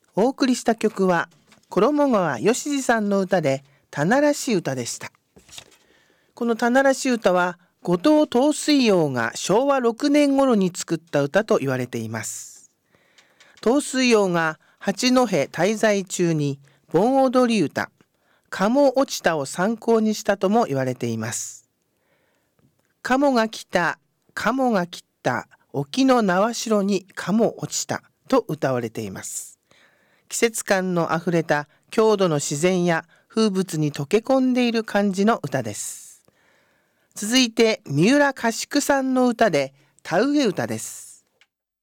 お送りした曲は衣川義次さんの歌で棚らしい歌でした。この棚らしい歌は後藤藤水陽が昭和6年頃に作った歌と言われています。藤水陽が八戸滞在中に盆踊り歌鴨落ちたを参考にしたとも言われています。鴨が来た鴨が切った沖の縄代に鴨落ちたと歌われています。季節感のあふれた郷土の自然や風物に溶け込んでいる感じの歌です。続いて三浦佳宿さんの歌で田植え歌です。